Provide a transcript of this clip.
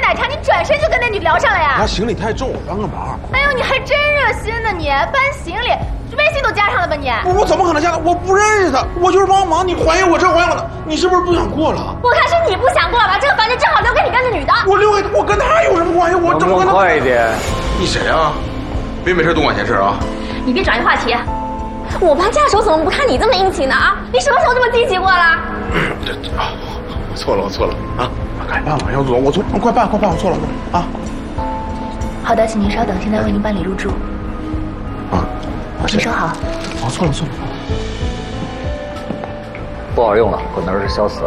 奶茶，你转身就跟那女聊上了呀？ 他行李太重，我帮个忙。 哎呦，你还真热心呢你，搬行李，微信都加上了吧你？ 我怎么可能加的？我不认识他，我就是帮忙。你怀疑我真怀疑我的，你是不是不想过了？ 我看是你不想过了吧？这个房间正好留给你跟这女的。 我留给他，我跟他有什么关系？我怎么跟他？ 快一点！ 你谁啊？别没事多管闲事啊！ 你别转移话题。我搬家的时候怎么不看你这么殷勤呢啊？你什么时候这么积极过了？ 我错了啊！快办吧，姚总，我错，快办，我错了啊！ 好的，请您稍等，现在为您办理入住。 啊， 请收好。 错了。 不好用了，我那儿是消死了。